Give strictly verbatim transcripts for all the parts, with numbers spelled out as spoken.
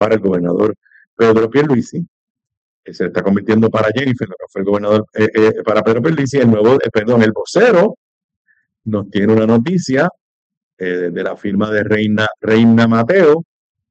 para el gobernador Pedro Pierluisi, que se está convirtiendo para Jennifer, lo que fue el gobernador eh, eh, para Pedro Pierluisi, el nuevo, eh, perdón, el vocero nos tiene una noticia eh, de la firma de Reina, Reina Mateo,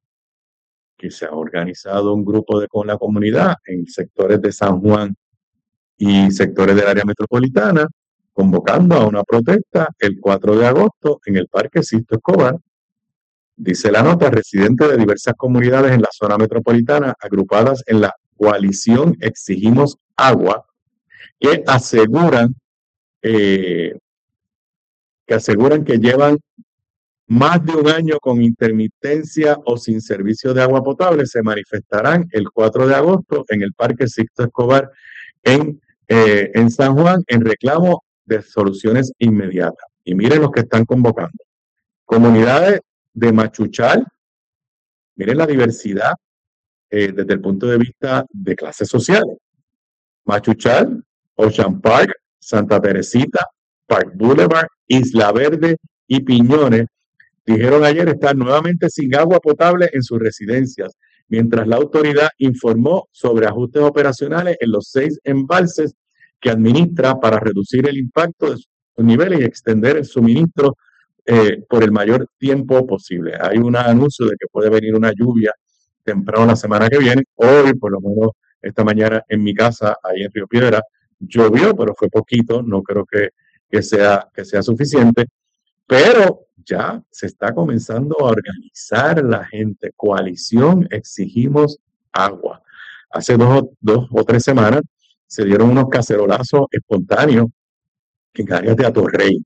que se ha organizado un grupo de, con la comunidad en sectores de San Juan y sectores del área metropolitana, convocando a una protesta el cuatro de agosto en el Parque Sisto Escobar. Dice la nota, residentes de diversas comunidades en la zona metropolitana agrupadas en la coalición Exigimos Agua, que aseguran, eh, que aseguran que llevan más de un año con intermitencia o sin servicio de agua potable, se manifestarán el cuatro de agosto en el Parque Sixto Escobar en, eh, en San Juan en reclamo de soluciones inmediatas. Y miren los que están convocando. Comunidades de Machuchal, miren la diversidad eh, desde el punto de vista de clases sociales. Machuchal, Ocean Park, Santa Teresita, Park Boulevard, Isla Verde y Piñones dijeron ayer estar nuevamente sin agua potable en sus residencias, mientras la autoridad informó sobre ajustes operacionales en los seis embalses que administra para reducir el impacto de sus niveles y extender el suministro eh, por el mayor tiempo posible. Hay un anuncio de que puede venir una lluvia temprano la semana que viene. Hoy, por lo menos esta mañana en mi casa, ahí en Río Piedra, llovió, pero fue poquito, no creo que, que, sea, que sea suficiente. Pero ya se está comenzando a organizar la gente. Coalición Exigimos Agua. Hace dos, dos o tres semanas se dieron unos cacerolazos espontáneos en áreas de Atorrey.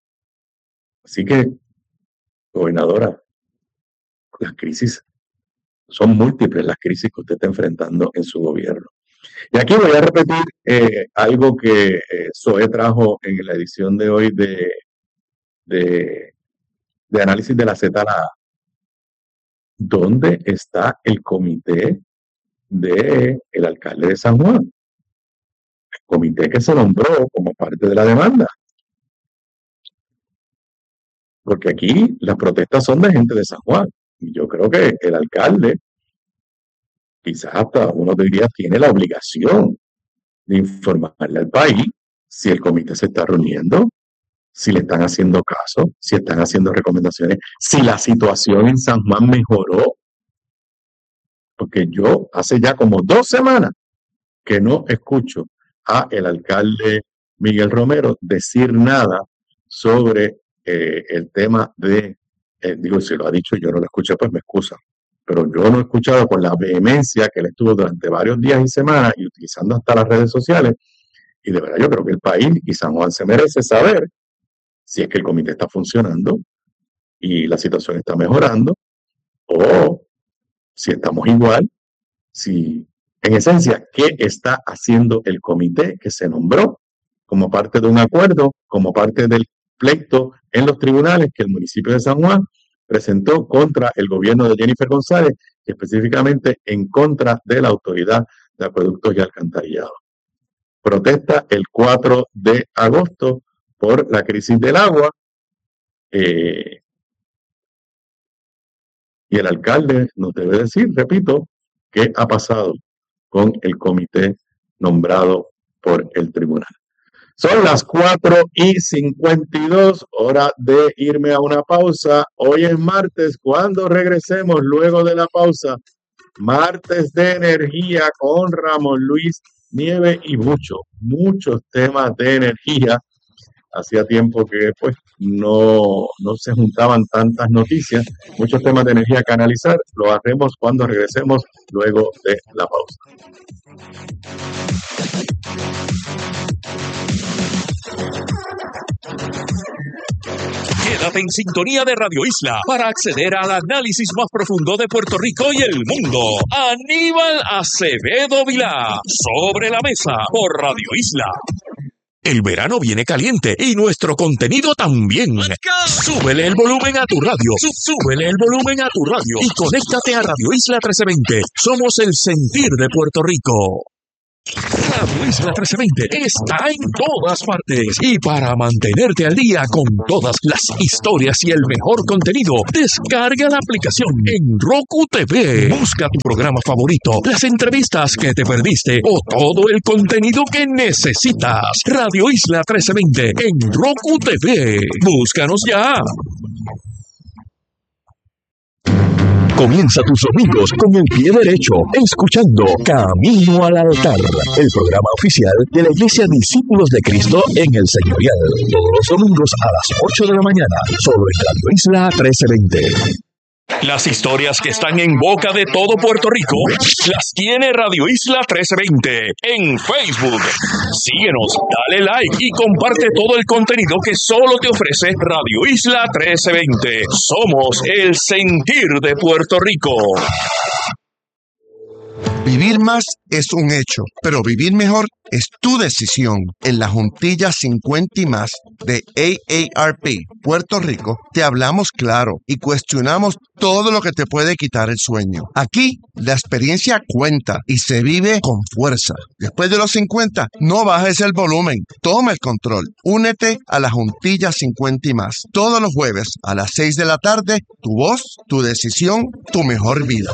Así que, gobernadora, las crisis son múltiples, las crisis que usted está enfrentando en su gobierno. Y aquí voy a repetir eh, algo que eh, Zoe trajo en la edición de hoy de, de de análisis de la Z a la A. ¿Dónde está el comité del el alcalde de San Juan? El comité que se nombró como parte de la demanda. Porque aquí las protestas son de gente de San Juan. Y yo creo que el alcalde, quizás hasta uno diría, tiene la obligación de informarle al país si el comité se está reuniendo, si le están haciendo caso, si están haciendo recomendaciones, si la situación en San Juan mejoró. Porque yo hace ya como dos semanas que no escucho a el alcalde Miguel Romero decir nada sobre eh, el tema de, eh, digo, si lo ha dicho yo no lo escuché, pues me excusa. Pero yo no he escuchado con la vehemencia que él estuvo durante varios días y semanas y utilizando hasta las redes sociales. Y de verdad yo creo que el país y San Juan se merece saber si es que el comité está funcionando y la situación está mejorando, o si estamos igual, si en esencia, ¿qué está haciendo el comité que se nombró como parte de un acuerdo, como parte del pleito en los tribunales que el municipio de San Juan presentó contra el gobierno de Jennifer González, específicamente en contra de la Autoridad de Acueductos y Alcantarillados? Protesta el cuatro de agosto por la crisis del agua, eh, y el alcalde nos debe decir, repito, qué ha pasado con el comité nombrado por el tribunal. Son las cuatro y cincuenta y dos, hora de irme a una pausa. Hoy es martes, cuando regresemos luego de la pausa, martes de energía con Ramón Luis Nieves y muchos, muchos temas de energía. Hacía tiempo que pues no, no se juntaban tantas noticias, muchos temas de energía que analizar. Lo haremos cuando regresemos luego de la pausa. Quédate en sintonía de Radio Isla para acceder al análisis más profundo de Puerto Rico y el mundo. Aníbal Acevedo Vilá, Sobre la Mesa, por Radio Isla. El verano viene caliente y nuestro contenido también. Súbele el volumen a tu radio. Súbele el volumen a tu radio y conéctate a Radio Isla trece veinte. Somos el sentir de Puerto Rico. Radio Isla trece veinte está en todas partes y para mantenerte al día con todas las historias y el mejor contenido, descarga la aplicación en Roku T V. Busca tu programa favorito, las entrevistas que te perdiste o todo el contenido que necesitas. Radio Isla trece veinte en Roku T V. Búscanos ya. Comienza tus domingos con el pie derecho, escuchando Camino al Altar, el programa oficial de la Iglesia Discípulos de Cristo en el Señorial. Todos los domingos a las ocho de la mañana, solo en Radio Isla trece veinte. Las historias que están en boca de todo Puerto Rico las tiene Radio Isla trece veinte en Facebook. Síguenos, dale like y comparte todo el contenido que solo te ofrece Radio Isla trece veinte. Somos el sentir de Puerto Rico. Vivir más es un hecho, pero vivir mejor es tu decisión. En la Juntilla cincuenta y más de A A R P Puerto Rico, te hablamos claro y cuestionamos todo lo que te puede quitar el sueño. Aquí, la experiencia cuenta y se vive con fuerza. Después de los cincuenta, no bajes el volumen, toma el control. Únete a la Juntilla cincuenta y más. Todos los jueves a las seis de la tarde, tu voz, tu decisión, tu mejor vida.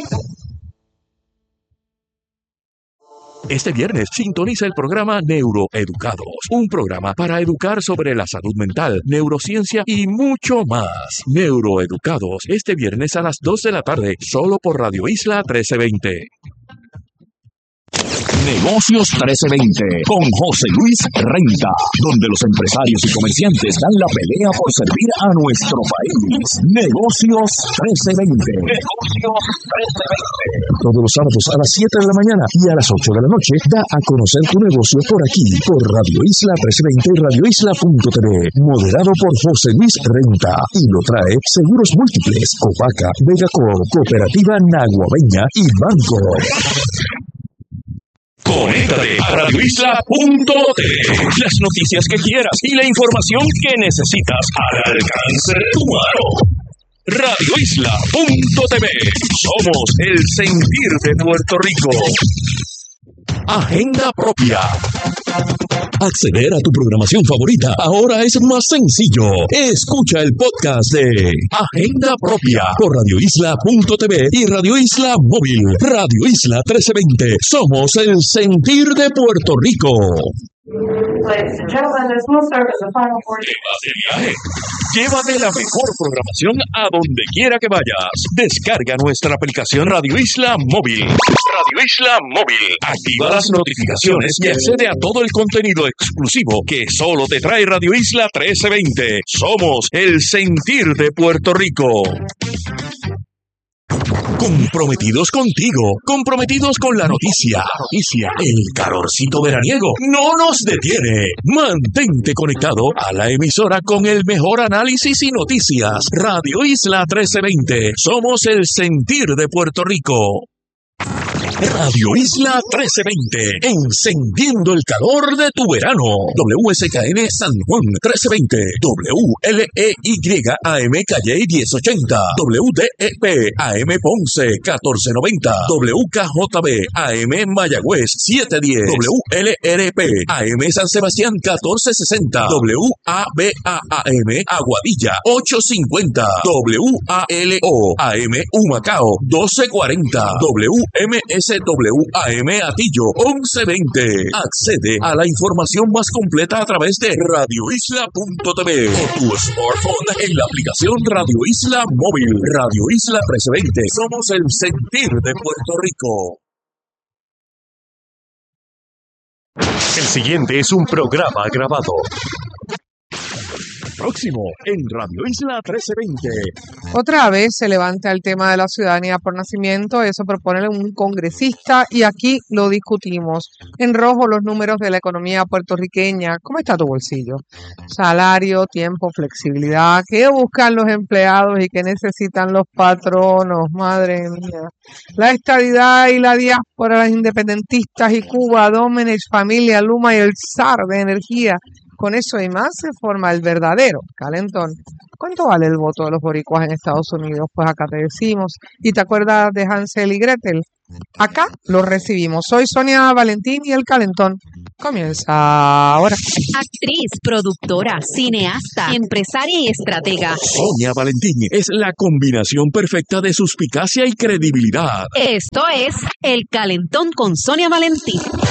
Este viernes sintoniza el programa Neuroeducados, un programa para educar sobre la salud mental, neurociencia y mucho más. Neuroeducados, este viernes a las dos de la tarde, solo por Radio Isla trece veinte. Negocios trece veinte con José Luis Renta, donde los empresarios y comerciantes dan la pelea por servir a nuestro país. Negocios trece veinte. Negocios trece veinte. Todos los sábados a las siete de la mañana y a las ocho de la noche da a conocer tu negocio por aquí, por Radio Isla trece veinte y Radio Isla punto t v, moderado por José Luis Renta, y lo trae Seguros Múltiples, Copaca, Vegacor, Cooperativa Naguabeña y Banco. Conéctate a radio isla punto t v. Las noticias que quieras y la información que necesitas al alcance de tu mano. radio isla punto t v. Somos el sentir de Puerto Rico. Agenda propia. Acceder a tu programación favorita ahora es más sencillo. Escucha el podcast de Agenda Propia por radio isla punto t v y Radio Isla Móvil. Radio Isla trece veinte. Somos el sentir de Puerto Rico. Ladies and gentlemen, this will serve as a final portion. De viaje. Llévate la mejor programación a donde quiera que vayas. Descarga nuestra aplicación Radio Isla Móvil. Radio Isla Móvil. Activa las notificaciones y accede a todo el contenido exclusivo que solo te trae Radio Isla trece veinte. Somos el sentir de Puerto Rico. Comprometidos contigo, comprometidos con la noticia. Noticia. El calorcito veraniego no nos detiene. Mantente conectado a la emisora con el mejor análisis y noticias. Radio Isla trece veinte. Somos el sentir de Puerto Rico. Radio Isla trece veinte, encendiendo el calor de tu verano. W S K N San Juan trece veinte, W L E Y A M Calle diez ochenta, W D E P A M Ponce catorce noventa, W K J B A M Mayagüez setecientos diez, W L R P A M San Sebastián catorce sesenta, W A B A A M Aguadilla ochocientos cincuenta, W A L O A M Humacao doce cuarenta, W M S W A M Atillo once veinte. Accede a la información más completa a través de radio isla punto t v o tu smartphone en la aplicación Radio Isla Móvil. Radio Isla trece veinte. Somos el sentir de Puerto Rico. El siguiente es un programa grabado. Próximo en Radio Isla trece veinte. Otra vez se levanta el tema de la ciudadanía por nacimiento, eso propone un congresista y aquí lo discutimos. En rojo los números de la economía puertorriqueña. ¿Cómo está tu bolsillo? Salario, tiempo, flexibilidad. ¿Qué buscan los empleados y qué necesitan los patronos? Madre mía. La estadidad y la diáspora, las independentistas y Cuba, Domenech, familia, Luma y el zar de energía. Con eso y más se forma el verdadero calentón. ¿Cuánto vale el voto de los boricuas en Estados Unidos? Pues acá te decimos. ¿Y te acuerdas de Hansel y Gretel? acá los recibimos. Soy Sonia Valentín y el calentón comienza ahora. Actriz, productora, cineasta, empresaria y estratega. Sonia Valentín es la combinación perfecta de suspicacia y credibilidad. Esto es El Calentón con Sonia Valentín.